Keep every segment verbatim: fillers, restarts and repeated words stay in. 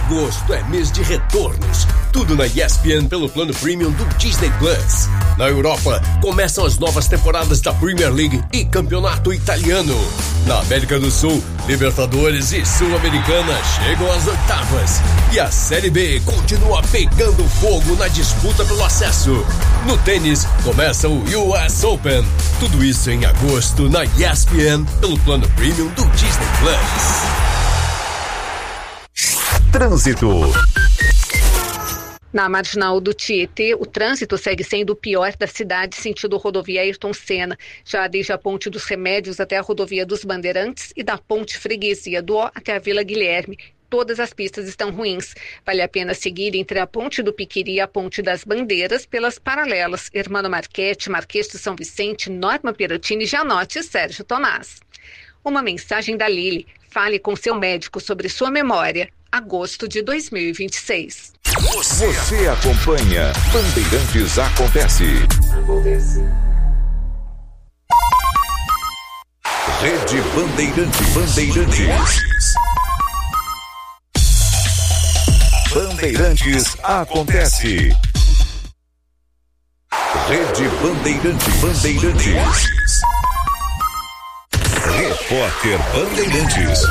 Agosto é mês de retornos. Tudo na E S P N pelo plano Premium do Disney Plus. Na Europa, começam as novas temporadas da Premier League e Campeonato Italiano. Na América do Sul, Libertadores e Sul-Americana chegam às oitavas. E a Série B continua pegando fogo na disputa pelo acesso. No tênis, começa o U S Open. Tudo isso em agosto na E S P N pelo plano Premium do Disney Plus. Trânsito. Na marginal do Tietê, o trânsito segue sendo o pior da cidade, sentido rodovia Ayrton Senna, já desde a Ponte dos Remédios até a rodovia dos Bandeirantes e da Ponte Freguesia do Ó até a Vila Guilherme. Todas as pistas estão ruins. Vale a pena seguir entre a Ponte do Piquiri e a Ponte das Bandeiras pelas paralelas Hermano Marchetti, Marquês de São Vicente, Norma Pirottini, Janote e Sérgio Tonás. Uma mensagem da Lili. Fale com seu médico sobre sua memória. Agosto de dois mil e vinte e seis. Você, Você acompanha Bandeirantes Acontece. Acontece. Rede Bandeirantes. Bandeirantes. Bandeirantes Acontece. Rede Bandeirantes. Bandeirantes. Repórter Bandeirantes.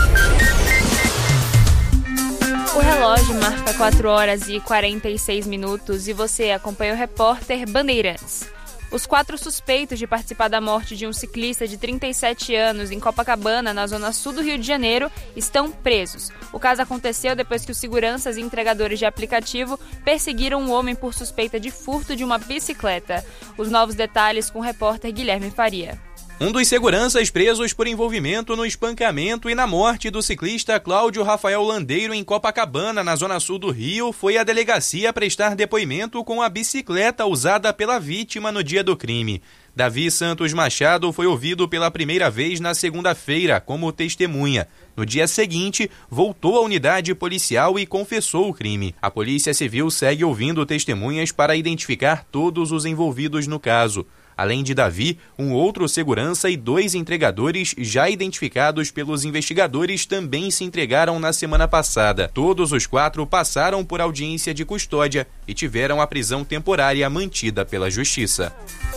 O relógio marca quatro horas e quarenta e seis minutos e você acompanha o repórter Bandeirantes. Os quatro suspeitos de participar da morte de um ciclista de trinta e sete anos em Copacabana, na zona sul do Rio de Janeiro, estão presos. O caso aconteceu depois que os seguranças e entregadores de aplicativo perseguiram um homem por suspeita de furto de uma bicicleta. Os novos detalhes com o repórter Guilherme Faria. Um dos seguranças presos por envolvimento no espancamento e na morte do ciclista Cláudio Rafael Landeiro em Copacabana, na zona sul do Rio, foi à delegacia prestar depoimento com a bicicleta usada pela vítima no dia do crime. Davi Santos Machado foi ouvido pela primeira vez na segunda-feira como testemunha. No dia seguinte, voltou à unidade policial e confessou o crime. A Polícia Civil segue ouvindo testemunhas para identificar todos os envolvidos no caso. Além de Davi, um outro segurança e dois entregadores já identificados pelos investigadores também se entregaram na semana passada. Todos os quatro passaram por audiência de custódia e tiveram a prisão temporária mantida pela Justiça.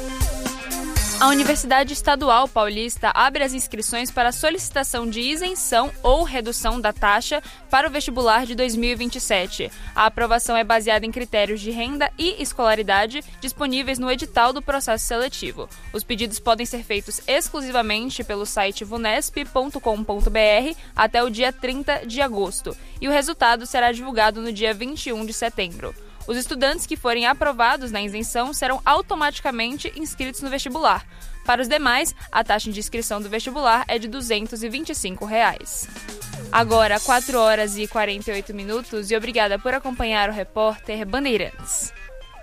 A Universidade Estadual Paulista abre as inscrições para a solicitação de isenção ou redução da taxa para o vestibular de dois mil e vinte e sete. A aprovação é baseada em critérios de renda e escolaridade disponíveis no edital do processo seletivo. Os pedidos podem ser feitos exclusivamente pelo site vunesp ponto com ponto br até o dia trinta de agosto e o resultado será divulgado no dia vinte e um de setembro. Os estudantes que forem aprovados na isenção serão automaticamente inscritos no vestibular. Para os demais, a taxa de inscrição do vestibular é de duzentos e vinte e cinco reais. Agora, quatro horas e quarenta e oito minutos e obrigada por acompanhar o repórter Bandeirantes.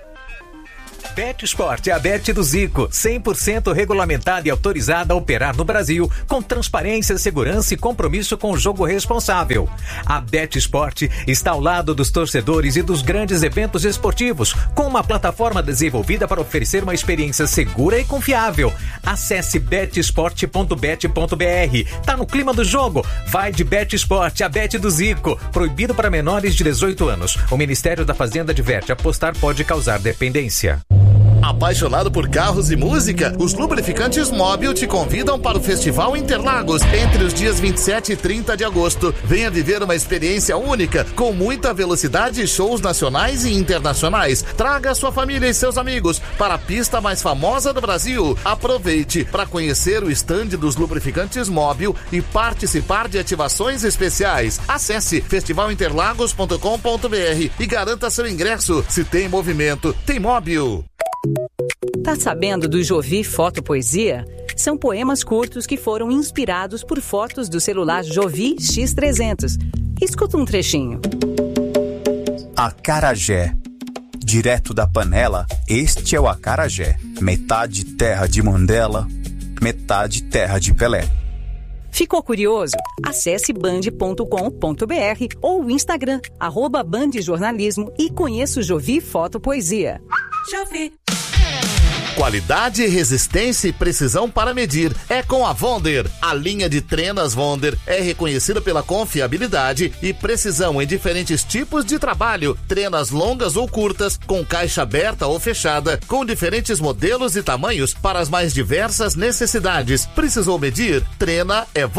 BetSport é a Bet do Zico, cem por cento regulamentada e autorizada a operar no Brasil, com transparência, segurança e compromisso com o jogo responsável. A BetSport está ao lado dos torcedores e dos grandes eventos esportivos, com uma plataforma desenvolvida para oferecer uma experiência segura e confiável. Acesse betsport ponto bet ponto br. Tá no clima do jogo? Vai de BetSport, a Bet do Zico. Proibido para menores de dezoito anos. O Ministério da Fazenda adverte: apostar pode causar dependência. Apaixonado por carros e música? Os Lubrificantes Móbil te convidam para o Festival Interlagos entre os dias vinte e sete e trinta de agosto. Venha viver uma experiência única, com muita velocidade e shows nacionais e internacionais. Traga sua família e seus amigos para a pista mais famosa do Brasil. Aproveite para conhecer o estande dos Lubrificantes Móbil e participar de ativações especiais. Acesse festival interlagos ponto com ponto br e garanta seu ingresso. Se tem movimento, tem Móbil. Tá sabendo do Jovi Foto Poesia? São poemas curtos que foram inspirados por fotos do celular Jovi X trezentos. Escuta um trechinho. Acarajé. Direto da panela, este é o acarajé. Metade terra de Mandela, metade terra de Pelé. Ficou curioso? Acesse band ponto com ponto br ou o Instagram, arroba Band Jornalismo e conheça o Jovi Foto Poesia. Jovi. Qualidade, resistência e precisão para medir é com a Wonder. A linha de trenas Wonder é reconhecida pela confiabilidade e precisão em diferentes tipos de trabalho. Trenas longas ou curtas, com caixa aberta ou fechada, com diferentes modelos e tamanhos para as mais diversas necessidades. Precisou medir? Trena é Wonder.